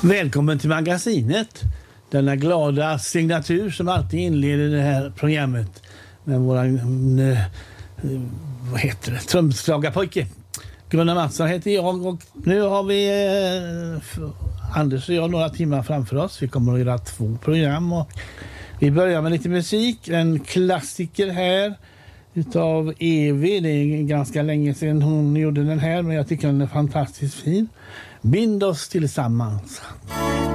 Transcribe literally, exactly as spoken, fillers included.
Välkommen till magasinet. Denna glada signatur som alltid inleder det här programmet med våran, eh, vad heter det, trumslagarpojke. Gunnar Mattsson heter jag och nu har vi eh, Anders och jag några timmar framför oss. Vi kommer att göra två program och vi börjar med lite musik. En klassiker här utav Evi. Det är ganska länge sedan hon gjorde den här, men jag tycker den är fantastiskt fin. Bind oss tillsammans.